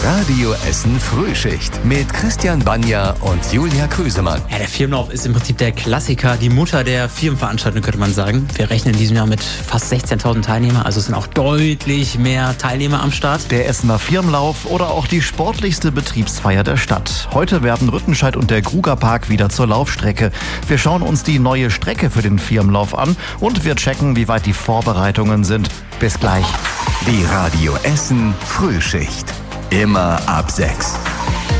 Radio Essen Frühschicht mit Christian Banja und Julia Krüsemann. Ja, der Firmenlauf ist im Prinzip der Klassiker, die Mutter der Firmenveranstaltung, könnte man sagen. Wir rechnen in diesem Jahr mit fast 16.000 Teilnehmern, also es sind auch deutlich mehr Teilnehmer am Start. Der Essener Firmenlauf oder auch die sportlichste Betriebsfeier der Stadt. Heute werden Rüttenscheid und der Grugerpark wieder zur Laufstrecke. Wir schauen uns die neue Strecke für den Firmenlauf an und wir checken, wie weit die Vorbereitungen sind. Bis gleich. Die Radio Essen Frühschicht. Immer ab 6.